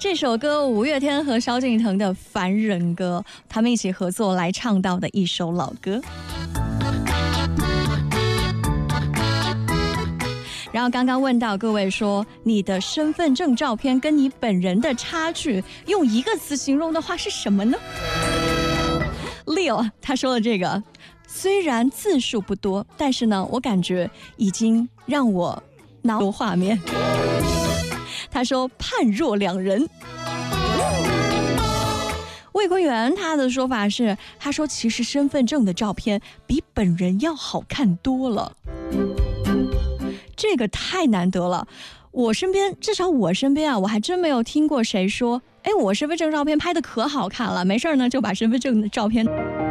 这首歌五月天和萧敬腾的《凡人歌》，他们一起合作来唱到的一首老歌。然后刚刚问到各位说，你的身份证照片跟你本人的差距，用一个词形容的话是什么呢？ Leo 他说了这个，虽然字数不多，但是呢，我感觉已经让我脑补画面。他说判若两人。魏坤元他的说法是，他说其实身份证的照片比本人要好看多了。这个太难得了，我身边至少我身边啊，我还真没有听过谁说，哎，我身份证照片拍的可好看了，没事呢就把身份证的照片